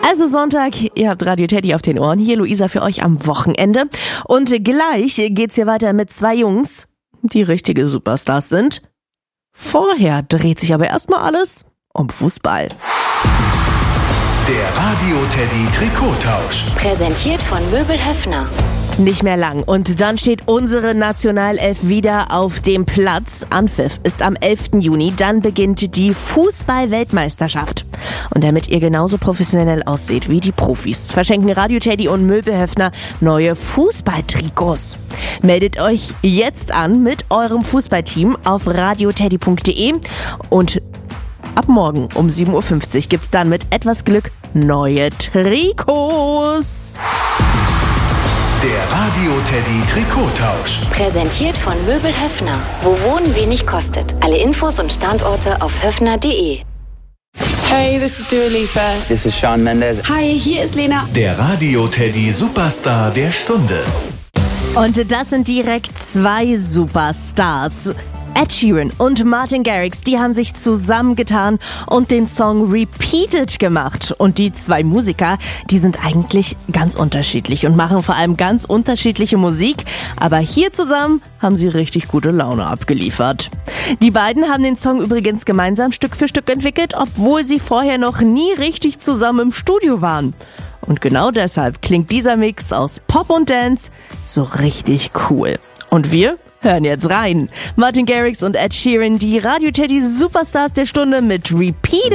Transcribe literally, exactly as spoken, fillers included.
Also Sonntag, ihr habt Radio Teddy auf den Ohren. Hier Luisa für euch am Wochenende. Und gleich geht's hier weiter mit zwei Jungs, die richtige Superstars sind. Vorher dreht sich aber erstmal alles um Fußball. Der Radio Teddy Trikottausch. Präsentiert von Möbel Höffner. Nicht mehr lang und dann steht unsere Nationalelf wieder auf dem Platz. Anpfiff ist am elften Juni, dann beginnt die Fußball-Weltmeisterschaft. Und damit ihr genauso professionell ausseht wie die Profis, verschenken Radio Teddy und Möbel Höffner neue Fußballtrikots. Meldet euch jetzt an mit eurem Fußballteam auf radioteddy punkt de und ab morgen um sieben Uhr fünfzig gibt's dann mit etwas Glück neue Trikots. Der Radio Teddy Trikottausch. Präsentiert von Möbel Höffner. Wo Wohnen wenig kostet. Alle Infos und Standorte auf höffner punkt de. Hey, this is Dua Lipa. This is Shawn Mendes. Hi, hier ist Lena. Der Radio Teddy Superstar der Stunde. Und das sind direkt zwei Superstars. Ed Sheeran und Martin Garrix, die haben sich zusammengetan und den Song Repeated gemacht. Und die zwei Musiker, die sind eigentlich ganz unterschiedlich und machen vor allem ganz unterschiedliche Musik. Aber hier zusammen haben sie richtig gute Laune abgeliefert. Die beiden haben den Song übrigens gemeinsam Stück für Stück entwickelt, obwohl sie vorher noch nie richtig zusammen im Studio waren. Und genau deshalb klingt dieser Mix aus Pop und Dance so richtig cool. Und wir hören jetzt rein. Martin Garrix und Ed Sheeran, die Radio Teddy Superstars der Stunde mit Repeated.